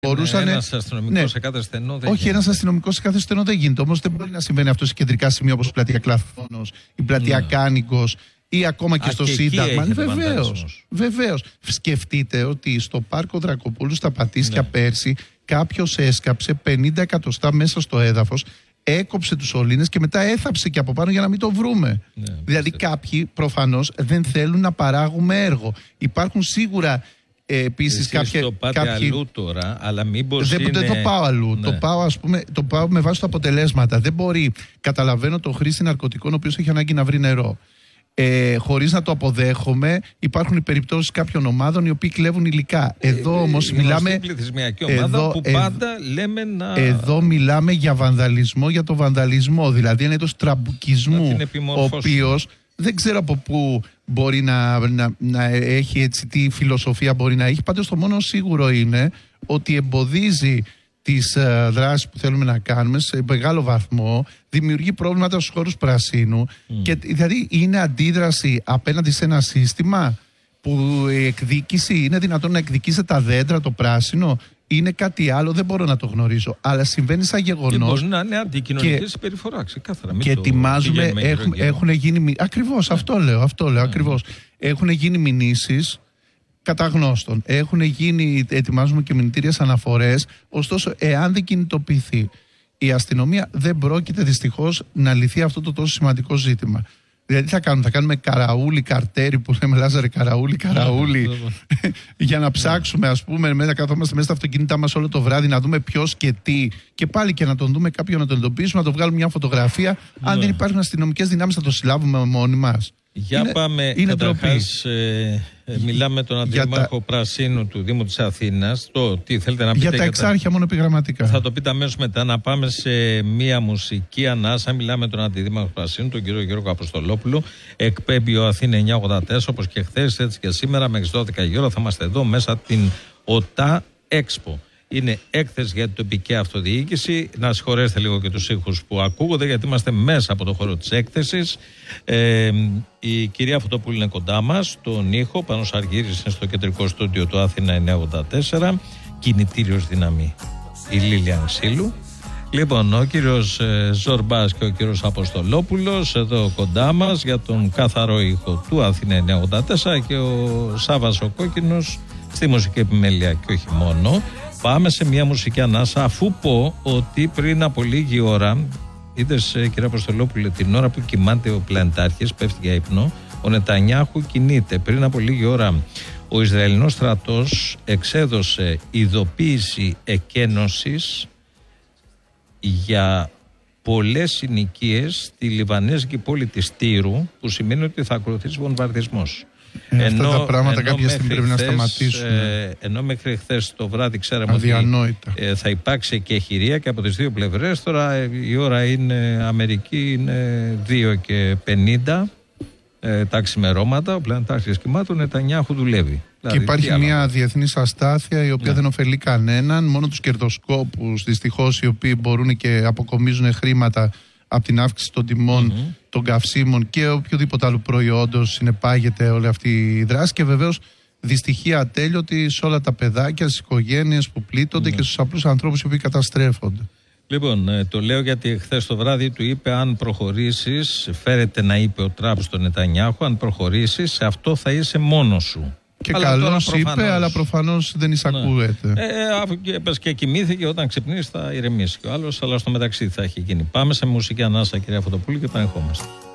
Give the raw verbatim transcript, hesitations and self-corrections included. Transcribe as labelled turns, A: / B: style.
A: μπορούσαν.
B: Ένας αστυνομικός ναι. σε κάθε στενό δεν
A: Όχι, ένας αστυνομικός σε κάθε στενό δεν γίνεται. Όμως δεν μπορεί να συμβαίνει αυτό σε κεντρικά σημεία όπως η πλατεία Κλαθώνος, η πλατεία ναι. Κάνικος ή ακόμα και Α, στο και Σύνταγμα. Βεβαίως. Βεβαίως. Σκεφτείτε ότι στο πάρκο Δρακοπούλου στα Πατήσια ναι. πέρσι κάποιος έσκαψε πενήντα εκατοστά μέσα στο έδαφος, έκοψε τους σωλήνες και μετά έθαψε και από πάνω για να μην το βρούμε. Ναι, δηλαδή κάποιοι προφανώς δεν θέλουν να παράγουμε έργο. Υπάρχουν σίγουρα ε, επίσης κάποια.
B: Το πάτε κάποιοι... αλλού τώρα, αλλά μήπως
A: δεν,
B: είναι...
A: δεν το πάω αλλού. Ναι. Το, πάω, ας πούμε, το πάω με βάση τα αποτελέσματα. Δεν μπορεί. Καταλαβαίνω το χρήστη ναρκωτικών ο οποίος έχει ανάγκη να βρει νερό. Ε, χωρίς να το αποδέχομαι, υπάρχουν οι περιπτώσεις κάποιων ομάδων οι οποίοι κλέβουν υλικά. Εδώ όμως
B: ε,
A: μιλάμε.
B: Πληθυσμιακή ομάδα εδώ, που πάντα ε, λέμε να.
A: Εδώ μιλάμε για βανδαλισμό, για το βανδαλισμό. Δηλαδή είναι το τραμπουκισμού, ο οποίος δεν ξέρω από πού μπορεί να, να, να έχει έτσι, τι φιλοσοφία μπορεί να έχει. Πάντως το μόνο σίγουρο είναι ότι εμποδίζει τις uh, δράσεις που θέλουμε να κάνουμε σε μεγάλο βαθμό, δημιουργεί προβλήματα στους χώρους πρασίνου mm. και δηλαδή είναι αντίδραση απέναντι σε ένα σύστημα που η εκδίκηση είναι δυνατόν να εκδικήσετε τα δέντρα, το πράσινο, είναι κάτι άλλο, δεν μπορώ να το γνωρίζω, αλλά συμβαίνει σαν γεγονός. Και
B: μπορεί να είναι αντικοινωνική συμπεριφορά, ξεκάθαρα.
A: Και ετοιμάζουμε, έχουν, έχουν γίνει, ακριβώς yeah. αυτό λέω, αυτό λέω yeah. ακριβώς, έχουν γίνει μηνύσεις κατά γνώστων. Έχουν γίνει, ετοιμάζουμε και μηνυτήριες αναφορές, ωστόσο εάν δεν κινητοποιηθεί η αστυνομία δεν πρόκειται δυστυχώς να λυθεί αυτό το τόσο σημαντικό ζήτημα. Δηλαδή τι θα κάνουμε, θα κάνουμε καραούλι, καρτέρι που λέμε Λάζαρε καραούλι, καραούλι για να ψάξουμε ας πούμε, να καθόμαστε μέσα στα αυτοκίνητά μας όλο το βράδυ να δούμε ποιος και τι και πάλι και να τον δούμε κάποιον να τον εντοπίσουμε, να το βγάλουμε μια φωτογραφία. Αν δεν υπάρχουν αστυνομικές δυνάμεις θα το συλλάβουμε μόνοι μας.
B: Για
A: είναι,
B: πάμε,
A: είναι
B: καταρχάς, ε, ε, μιλάμε με τον αντιδήμαρχο τα... Πρασίνου του Δήμου της Αθήνας. Το τι θέλετε να πείτε.
A: Για τα εξάρχεια τα... μόνο επιγραμματικά.
B: Θα το πείτε αμέσως μετά. Να πάμε σε μία μουσική ανάσα. Μιλάμε με τον αντιδήμαρχο Πρασίνου, τον κύριο Γιώργο Αποστολόπουλο. Εκπέμπει ο Αθήνα εννιακόσια ογδόντα τέσσερα, όπως και χθες, έτσι και σήμερα, μέχρι τις δώδεκα η ώρα θα είμαστε εδώ μέσα την ΟΤΑ Expo. Είναι έκθεση για την τοπική αυτοδιοίκηση. Να συγχωρέσετε λίγο και τους ήχους που ακούγονται, γιατί είμαστε μέσα από το χώρο της έκθεσης. Ε, η κυρία Φωτοπούλη είναι κοντά μας, τον ήχο. Πάνος Αργύρης είναι στο κεντρικό στούντιο του Αθήνα εννιακόσια ογδόντα τέσσερα. Κινητήριος δύναμη η Λίλια Ξύλου. Λοιπόν, ο κύριος ε, Ζορμπάς και ο κύριος Αποστολόπουλος εδώ κοντά μας για τον καθαρό ήχο του Αθήνα εννιακόσια ογδόντα τέσσερα και ο Σάββας ο Κόκκινος στη μουσική επιμέλεια και όχι μόνο. Πάμε σε μια μουσική ανάσα, αφού πω ότι πριν από λίγη ώρα, είδες κύριε Αποστολόπουλε, την ώρα που κοιμάται ο πλανητάρχης, πέφτει για ύπνο, ο Νετανιάχου κινείται. Πριν από λίγη ώρα ο Ισραηλινός στρατός εξέδωσε ειδοποίηση εκένωσης για πολλές συνοικίες στη λιβανέζικη πόλη της Τύρου, που σημαίνει ότι θα ακολουθήσει βομβαρδισμός.
A: Ε, ενώ, αυτά τα πράγματα κάποια στιγμή πρέπει να σταματήσουν.
B: Ε, ενώ μέχρι χθες το βράδυ ξέραμε
A: αδιανόητα.
B: ότι ε, θα υπάρξει εκεχηρία και από τις δύο πλευρές. Τώρα ε, η ώρα είναι Αμερική, είναι δύο και πενήντα ε, τα ξημερώματα. Ο πλανητάρχης κοιμάται, ο Νετανιάχου δουλεύει.
A: Και
B: δηλαδή,
A: υπάρχει μια διεθνής αστάθεια η οποία ναι. δεν ωφελεί κανέναν. Μόνο τους κερδοσκόπους δυστυχώς, οι οποίοι μπορούν και αποκομίζουν χρήματα από την αύξηση των τιμών mm-hmm. των καυσίμων και οποιοδήποτε άλλο προϊόντος συνεπάγεται όλη αυτή η δράση, και βεβαίως δυστυχία ατέλειωτη σε όλα τα παιδάκια, στις οικογένειες που πλήττονται mm-hmm. και στους απλούς ανθρώπους οι οποίοι καταστρέφονται.
B: Λοιπόν, το λέω γιατί χθες το βράδυ του είπε, αν προχωρήσεις, φέρεται να είπε ο Τραμπ στον Νετανιάχου, αν προχωρήσεις, σε αυτό θα είσαι μόνος σου.
A: Και καλώς είπε, προφανώς... αλλά προφανώς δεν εισακούεται. Ναι.
B: Ε, αφού και, πες, και κοιμήθηκε, όταν ξυπνήσει θα ηρεμήσει και ο άλλος, αλλά στο μεταξύ θα έχει γίνει. Πάμε σε μουσική ανάσα, κυρία Φωτοπούλη, και επανερχόμαστε.